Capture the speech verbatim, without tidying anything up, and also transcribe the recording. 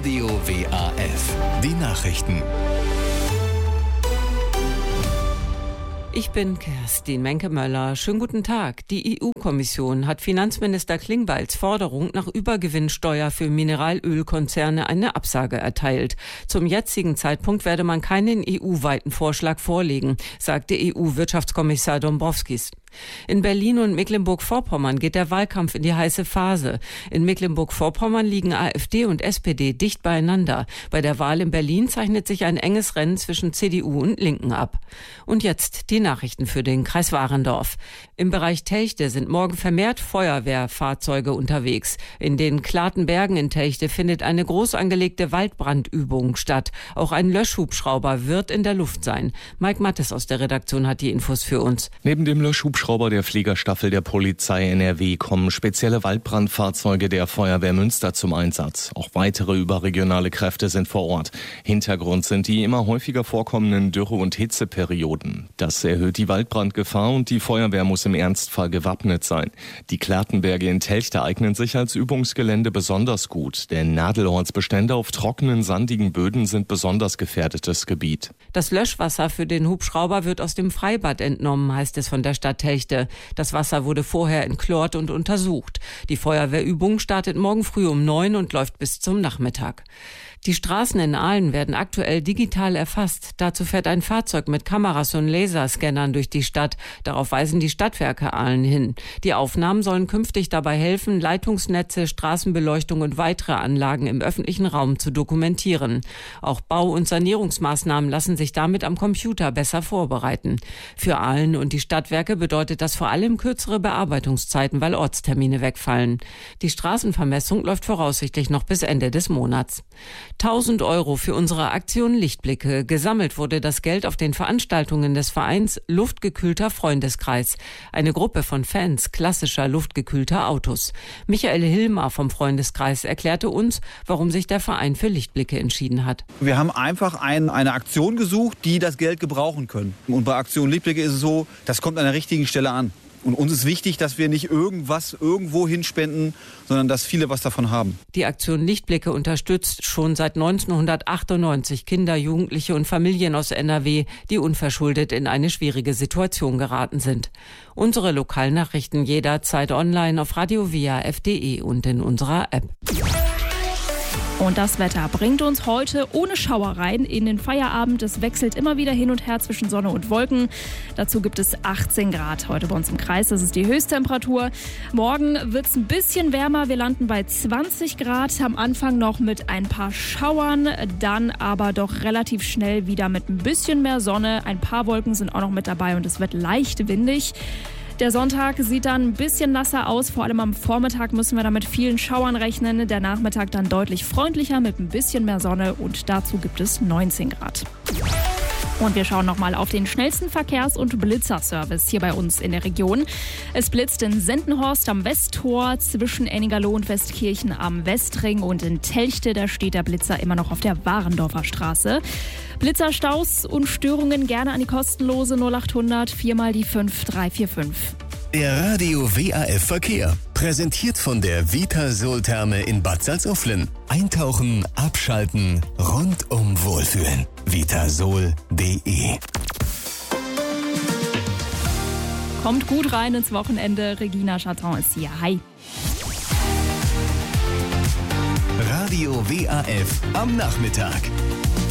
Radio W A F. Die Nachrichten. Ich bin Kerstin Menke-Möller. Schönen guten Tag. Die E U-Kommission hat Finanzminister Klingbeils Forderung nach Übergewinnsteuer für Mineralölkonzerne eine Absage erteilt. Zum jetzigen Zeitpunkt werde man keinen E U-weiten Vorschlag vorlegen, sagte E U-Wirtschaftskommissar Dombrovskis. In Berlin und Mecklenburg-Vorpommern geht der Wahlkampf in die heiße Phase. In Mecklenburg-Vorpommern liegen AfD und S P D dicht beieinander. Bei der Wahl in Berlin zeichnet sich ein enges Rennen zwischen C D U und Linken ab. Und jetzt die Nachrichten für den Kreis Warendorf. Im Bereich Telchte sind morgen vermehrt Feuerwehrfahrzeuge unterwegs. In den Klatenbergen in Telchte findet eine groß angelegte Waldbrandübung statt. Auch ein Löschhubschrauber wird in der Luft sein. Mike Mattes aus der Redaktion hat die Infos für uns. Neben dem Löschhubschrauber der Fliegerstaffel der Polizei N R W kommen spezielle Waldbrandfahrzeuge der Feuerwehr Münster zum Einsatz. Auch weitere überregionale Kräfte sind vor Ort. Hintergrund sind die immer häufiger vorkommenden Dürre- und Hitzeperioden. Das erhöht die Waldbrandgefahr und die Feuerwehr muss im Ernstfall gewappnet sein. Die Klatenberge in Telchte eignen sich als Übungsgelände besonders gut, denn Nadelholzbestände auf trockenen, sandigen Böden sind besonders gefährdetes Gebiet. Das Löschwasser für den Hubschrauber wird aus dem Freibad entnommen, heißt es von der Stadt Telchte. Das Wasser wurde vorher entchlort und untersucht. Die Feuerwehrübung startet morgen früh um neun und läuft bis zum Nachmittag. Die Straßen in Aalen werden aktuell digital erfasst. Dazu fährt ein Fahrzeug mit Kameras und Laserscannern durch die Stadt. Darauf weisen die Stadtwerke Aalen hin. Die Aufnahmen sollen künftig dabei helfen, Leitungsnetze, Straßenbeleuchtung und weitere Anlagen im öffentlichen Raum zu dokumentieren. Auch Bau- und Sanierungsmaßnahmen lassen sich damit am Computer besser vorbereiten. Für Aalen und die Stadtwerke bedeutet das vor allem kürzere Bearbeitungszeiten, weil Ortstermine wegfallen. Die Straßenvermessung läuft voraussichtlich noch bis Ende des Monats. tausend Euro für unsere Aktion Lichtblicke. Gesammelt wurde das Geld auf den Veranstaltungen des Vereins Luftgekühlter Freundeskreis. Eine Gruppe von Fans klassischer luftgekühlter Autos. Michael Hilmar vom Freundeskreis erklärte uns, warum sich der Verein für Lichtblicke entschieden hat. Wir haben einfach ein, eine Aktion gesucht, die das Geld gebrauchen können. Und bei Aktion Lichtblicke ist es so, das kommt an der richtigen Stelle an. Und uns ist wichtig, dass wir nicht irgendwas irgendwo hinspenden, sondern dass viele was davon haben. Die Aktion Lichtblicke unterstützt schon seit neunzehnhundertachtundneunzig Kinder, Jugendliche und Familien aus N R W, die unverschuldet in eine schwierige Situation geraten sind. Unsere Lokalnachrichten jederzeit online auf radio w a f punkt d e und in unserer App. Und das Wetter bringt uns heute ohne Schauereien in den Feierabend. Es wechselt immer wieder hin und her zwischen Sonne und Wolken. Dazu gibt es achtzehn Grad heute bei uns im Kreis. Das ist die Höchsttemperatur. Morgen wird es ein bisschen wärmer. Wir landen bei zwanzig Grad. Am Anfang noch mit ein paar Schauern. Dann aber doch relativ schnell wieder mit ein bisschen mehr Sonne. Ein paar Wolken sind auch noch mit dabei und es wird leicht windig. Der Sonntag sieht dann ein bisschen nasser aus. Vor allem am Vormittag müssen wir da mit vielen Schauern rechnen. Der Nachmittag dann deutlich freundlicher mit ein bisschen mehr Sonne und dazu gibt es neunzehn Grad. Und wir schauen nochmal auf den schnellsten Verkehrs- und Blitzerservice hier bei uns in der Region. Es blitzt in Sendenhorst am Westtor, zwischen Ennigerloh und Westkirchen am Westring und in Telchte, da steht der Blitzer immer noch auf der Warendorfer Straße. Blitzerstaus und Störungen gerne an die kostenlose null achthundert vier mal die fünf drei vier fünf. Der Radio W A F Verkehr. Präsentiert von der Vitasol-Therme in Bad Salzuflen. Eintauchen, abschalten, rundum wohlfühlen. vitasol punkt d e. Kommt gut rein ins Wochenende. Regina Chaton ist hier. Hi. Radio W A F am Nachmittag.